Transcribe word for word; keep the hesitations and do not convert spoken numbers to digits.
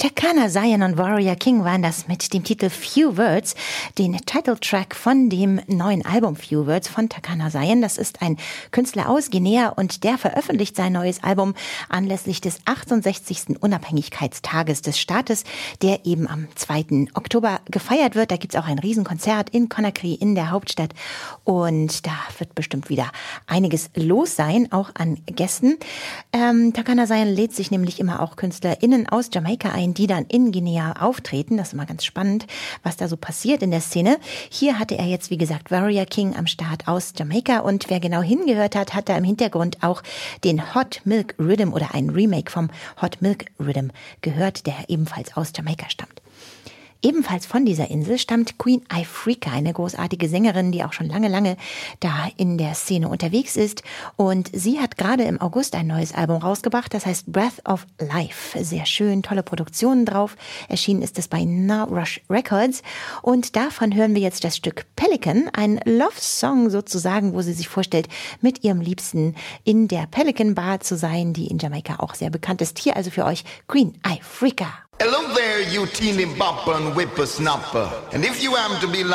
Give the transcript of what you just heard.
Takana Zion und Warrior King waren das mit dem Titel Few Words, den Titeltrack von dem neuen Album Few Words von Takana Zion. Das ist ein Künstler aus Guinea und der veröffentlicht sein neues Album anlässlich des achtundsechzigsten Unabhängigkeitstages des Staates, der eben am zweiten Oktober gefeiert wird. Da gibt's auch ein Riesenkonzert in Conakry in der Hauptstadt und da wird bestimmt wieder einiges los sein, auch an Gästen. Ähm, Takana Zion lädt sich nämlich immer auch KünstlerInnen aus Jamaika ein, die dann in Guinea auftreten. Das ist immer ganz spannend, was da so passiert in der Szene. Hier hatte er jetzt, wie gesagt, Warrior King am Start aus Jamaika und wer genau hingehört hat, hat da im Hintergrund auch den Hot Milk Rhythm oder ein Remake vom Hot Milk Rhythm gehört, der ebenfalls aus Jamaika stammt. Ebenfalls von dieser Insel stammt Queen Ifrica, eine großartige Sängerin, die auch schon lange, lange da in der Szene unterwegs ist. Und sie hat gerade im August ein neues Album rausgebracht, das heißt Breath of Life. Sehr schön, tolle Produktionen drauf. Erschienen ist es bei No Rush Records. Und davon hören wir jetzt das Stück Pelican, ein Love-Song sozusagen, wo sie sich vorstellt, mit ihrem Liebsten in der Pelican Bar zu sein, die in Jamaika auch sehr bekannt ist. Hier also für euch Queen Ifrica. Hello there, you teeny bopper and whippersnapper. And if you happen to be